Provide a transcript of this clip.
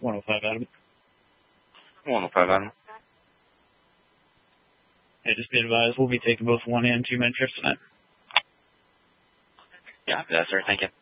105 Adam. 105 Adam. Hey, just be advised, we'll be taking both 1 and 2 men trips tonight. Yeah, that's sir. Thank you.